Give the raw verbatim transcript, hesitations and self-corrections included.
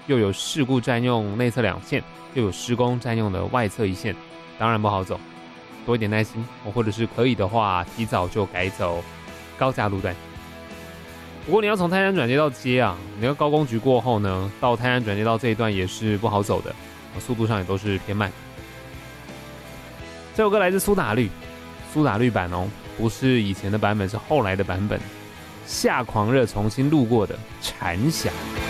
又有事故占用内侧两线，又有施工占用的外侧一线，当然不好走。多一点耐心，或者是可以的话，提早就改走高架路段。不过你要从泰山转接到接啊，你要高工局过后呢，到泰山转接到这一段也是不好走的，速度上也都是偏慢。这首歌来自苏打绿，苏打绿版哦，不是以前的版本，是后来的版本。夏狂热重新录过的《蝉响》。